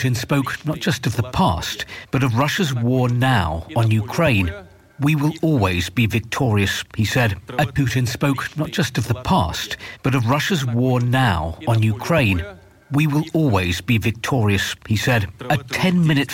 Putin spoke not just of the past, but of Russia's war now on Ukraine. We will always be victorious, he said. Putin spoke not just of the past, but of Russia's war now on Ukraine. We will always be victorious, he said. A 10-minute